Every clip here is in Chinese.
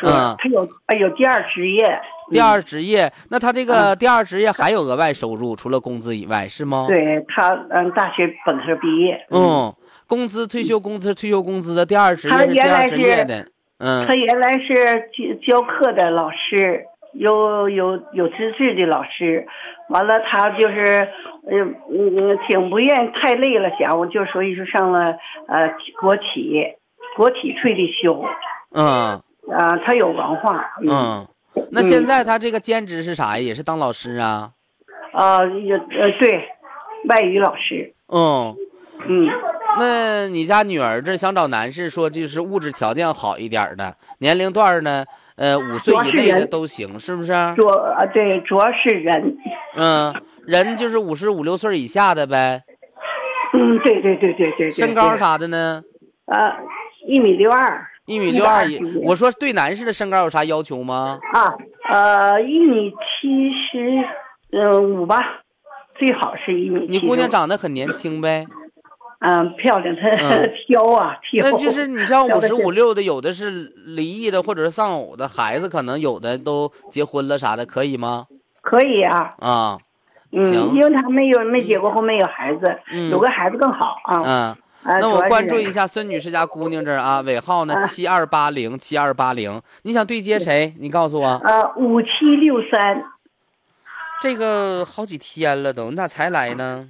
说他有第二职业。 第二职业，那他这个第二职业还有额外收入，除了工资以外，是吗？ 对，他大学本科毕业。 工资、退休工资的第二职业是第二职业的。 他原来是教课的老师，有资质的老师。完了，他就是挺不愿意，太累了，想就所以说上了国企退的休。他有文化。 那现在他这个兼职是啥呀？也是当老师啊？ 对，外语老师。 那你家女儿这想找男士，说就是物质条件好一点的，年龄段呢，5岁以内的都行，是不是？ 对，主要是人。 人就是55、56岁以下的呗。 对。 身高啥的呢 ？1.62 米。1.62米。我说对男士的身高有啥要求吗 ？1.75米吧，最好是1.75米。 你姑娘长得很年轻呗？ 漂亮，她挑。 那就是你像55、56的，有的是离异的或者是丧偶的孩子，可能有的都结婚了啥的，可以吗？ 可以啊。 行， 因为他没结过婚，没有孩子，有个孩子更好啊。 那我关注一下孙女士家姑娘这儿啊，尾号呢72807280，你想对接谁？你告诉我。 5763。 这个好几天了都，你咋才来呢？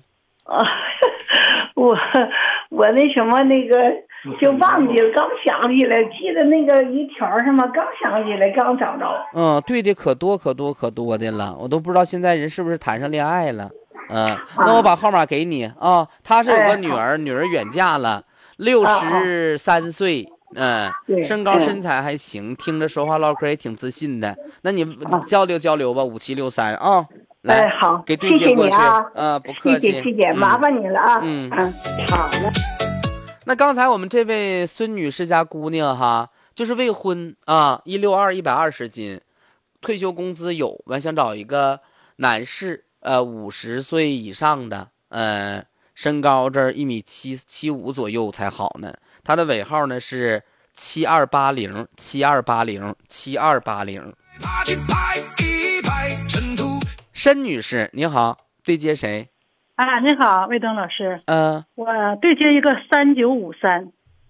我那什么就忘记了，刚想起来，记得那个一条什么，刚想起来，刚找着。 对的，可多的了，我都不知道现在人是不是谈上恋爱了。那我把号码给你啊。他是有个女儿，女儿远嫁了，63岁，身高身材还行，听着说话唠嗑也挺自信的。那你交流吧，5763啊。来， 好， 给对接过去。 谢谢你啊。 不客气， 谢谢，麻烦你了啊。好的。 那刚才我们这位孙女士家姑娘哈，就是未婚啊，162 120斤，退休工资有，完想找一个男士，50岁以上的，身高这1.75米左右才好呢。他的尾号呢是728072807280。申女士你好，对接谁？ 你好，魏东老师。 我对接一个3953。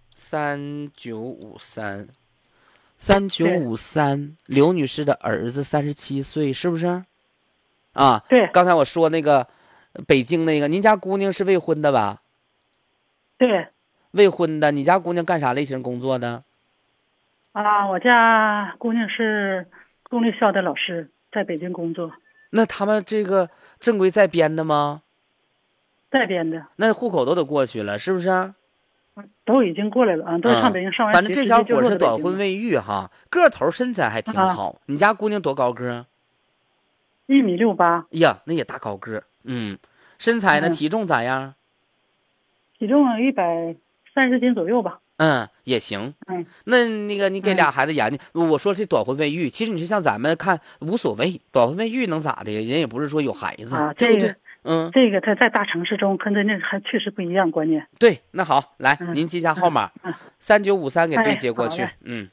3953，刘女士的儿子37岁，是不是？ 对。 刚才我说那个北京那个，您家姑娘是未婚的吧？ 对。 未婚的，你家姑娘干啥类型工作的？ 我家姑娘是公立校的老师，在北京工作。 那他们这个正规在编的吗？ 在编的。 那户口都得过去了，是不是？ 都已经过来了都上北京上完学。 反正这小伙是短婚未育哈，个头身材还挺好。你家姑娘多高个 ？1.68米。 呀，那也大高个。身材呢？体重咋样？ 体重130斤左右吧。 也行。那个你给俩孩子研究，我说这短婚未育，其实你是像咱们看无所谓，短婚未育能咋的？人也不是说有孩子，对不对？ 这个他在大城市中跟那还确实不一样，观念。 对，那好，来，您记下号码，3953给对接过去。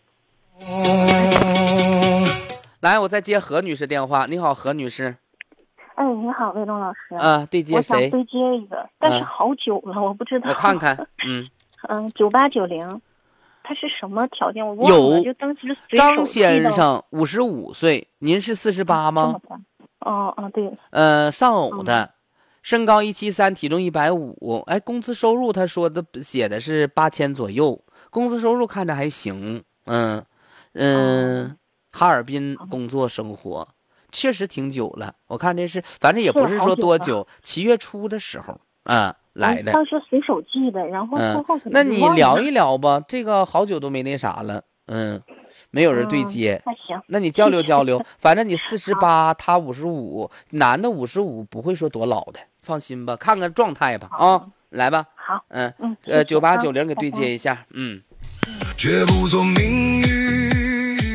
来，我再接何女士电话。你好，何女士。 你好，魏东老师。 对接谁？ 我想对接一个，但是好久了，我不知道。 我看看 ，9890，他是什么条件？我忘了，就当时张先生55岁，您是48吗？ 对。 丧偶的。身高173，体重150，工资收入他说的写的是8000左右，工资收入看着还行，哈尔滨工作生活，确实挺久了，我看这是，反正也不是说多久，7月初的时候来的。 当时随手记的，然后最后那你聊一聊吧，这个好久都没那啥了，没有人对接， 行， 那你交流交流，反正你48，他55，男的55不会说多老的，放心吧，看看状态吧来吧， 好 ，9890给对接一下， 绝不做命运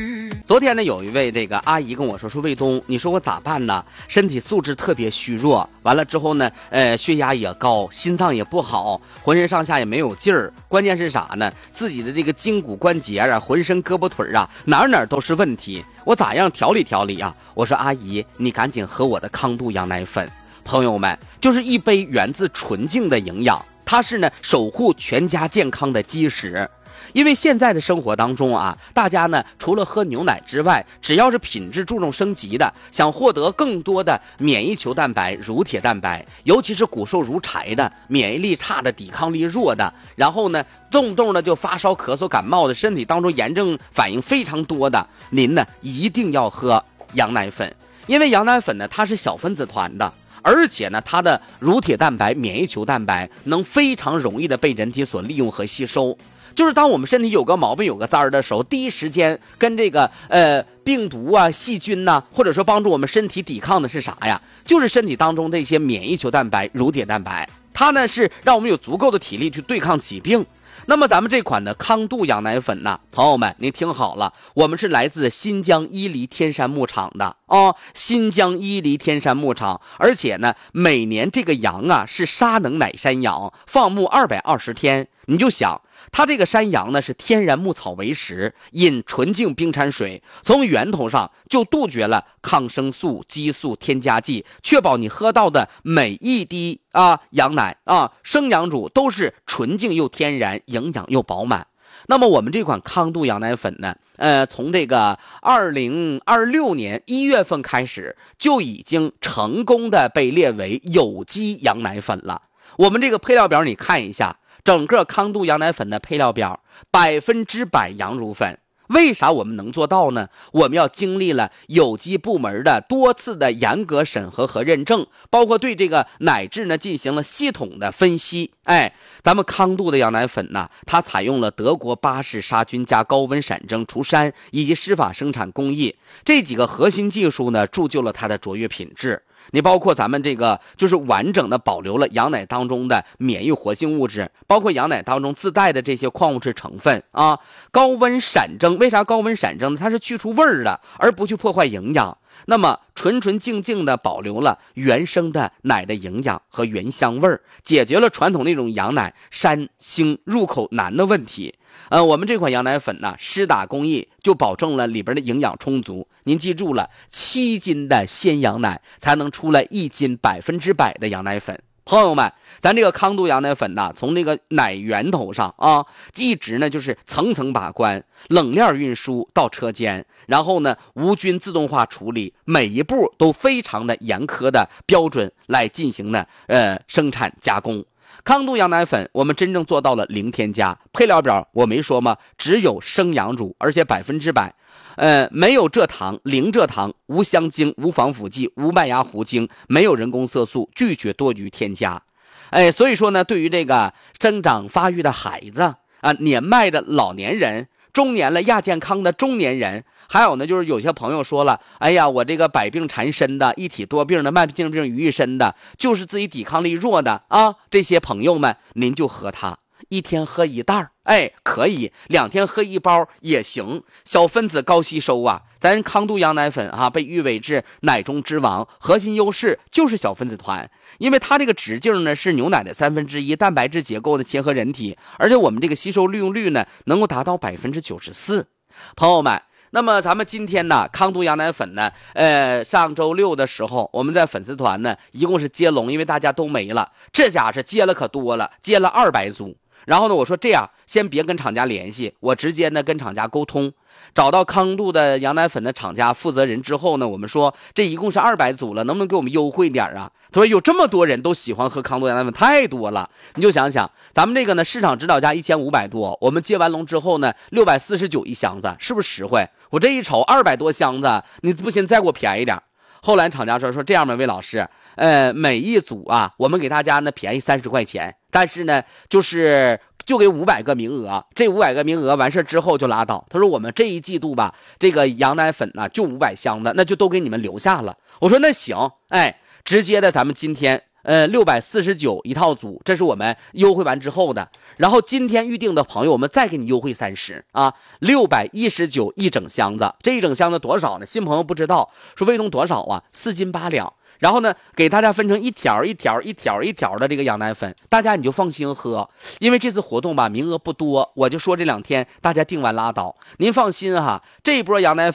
昨天呢，有一位这个阿姨跟我说卫东，你说我咋办呢？身体素质特别虚弱，完了之后呢，血压也高，心脏也不好，浑身上下也没有劲儿。关键是啥呢？自己的这个筋骨关节啊，浑身胳膊腿啊，哪都是问题。我咋样调理调理啊？我说阿姨，你赶紧喝我的康度羊奶粉。朋友们，就是一杯源自纯净的营养，它是呢守护全家健康的基石。因为现在的生活当中啊，大家呢除了喝牛奶之外，只要是品质注重升级的，想获得更多的免疫球蛋白、乳铁蛋白，尤其是骨瘦如柴的、免疫力差的、抵抗力弱的，然后呢动不动的就发烧、咳嗽、感冒的，身体当中炎症反应非常多的，您呢一定要喝羊奶粉。因为羊奶粉呢它是小分子团的，而且呢它的乳铁蛋白、免疫球蛋白能非常容易的被人体所利用和吸收。就是当我们身体有个毛病、有个灾儿的时候，第一时间跟这个病毒啊、细菌呐，或者说帮助我们身体抵抗的是啥呀？就是身体当中这些免疫球蛋白、乳铁蛋白，它呢是让我们有足够的体力去对抗疾病。那么咱们这款的康度羊奶粉呢，朋友们您听好了，我们是来自新疆伊犁天山牧场的新疆伊犁天山牧场，而且呢每年这个羊啊是沙能奶山羊，放牧220天。你就想它这个山羊呢是天然牧草为食，饮纯净冰山水，从源头上就杜绝了抗生素、激素、添加剂，确保你喝到的每一滴羊奶生羊乳都是纯净又天然，营养又饱满。那么我们这款康度羊奶粉呢，从这个2026年1月份开始就已经成功的被列为有机羊奶粉了。我们这个配料表你看一下，整个康度羊奶粉的配料表100%羊乳粉。为啥我们能做到呢？我们要经历了有机部门的多次的严格审核和认证，包括对这个奶质呢进行了系统的分析。咱们康度的羊奶粉呢，它采用了德国巴氏杀菌加高温闪蒸除膻以及湿法生产工艺，这几个核心技术呢，铸就了它的卓越品质。你包括咱们这个就是完整的保留了羊奶当中的免疫活性物质，包括羊奶当中自带的这些矿物质成分高温闪蒸，为啥高温闪蒸呢？它是去除味儿的，而不去破坏营养。那么纯净的保留了原生的奶的营养和原香味儿，解决了传统那种羊奶膻腥入口难的问题。我们这款羊奶粉呢，施打工艺就保证了里边的营养充足。您记住了，7斤的鲜羊奶才能出来1斤100%的羊奶粉。朋友们，咱这个康度羊奶粉呢，从这个奶源头上一直呢就是层层把关，冷链运输到车间，然后呢无菌自动化处理，每一步都非常的严苛的标准来进行呢生产加工。康度羊奶粉我们真正做到了零添加，配料表我没说吗？只有生羊乳，而且100%没有蔗糖，零蔗糖，无香精，无防腐剂，无麦芽糊精，没有人工色素，拒绝多余添加。所以说呢，对于这个生长发育的孩子年迈的老年人，中年了亚健康的中年人，还有呢就是有些朋友说了，哎呀，我这个百病缠身的，一体多病的，慢性病于一身的，就是自己抵抗力弱的这些朋友们，您就喝它，1天喝1袋可以，2天喝1包也行，小分子高吸收咱康度羊奶粉被誉为是奶中之王，核心优势就是小分子团，因为它这个直径呢是牛奶的1/3，蛋白质结构的结合人体，而且我们这个吸收利用率呢能够达到94%。朋友们，那么咱们今天呢，康度羊奶粉呢，上周6的时候，我们在粉丝团呢一共是接龙，因为大家都没了，这家是接了可多了，接了200组。然后呢，我说这样，先别跟厂家联系，我直接呢跟厂家沟通，找到康度的羊奶粉的厂家负责人之后呢，我们说这一共是200组了，能不能给我们优惠点啊？他说有这么多人都喜欢喝康度羊奶粉，太多了。你就想想，咱们这个呢市场指导价1500多，我们接完龙之后呢649一箱子，是不是实惠？我这一瞅200多箱子，你不行再给我便宜点。后来厂家说这样吧，魏老师，每一组我们给大家呢便宜30块钱，但是呢就给500个名额，这500个名额完事之后就拉倒。他说我们这一季度吧，这个羊奶粉呢就500箱子，那就都给你们留下了。我说那行，直接的咱们今天 649一套组，这是我们优惠完之后的。然后今天预定的朋友，我们再给你优惠30啊，619一整箱子。这一整箱子多少呢？新朋友不知道，说卫东多少啊？4斤8两。然后呢，给大家分成一条一条的这个羊奶粉，大家你就放心喝，因为这次活动吧名额不多，我就说这2天大家订完拉倒。您放心哈，这一波羊奶粉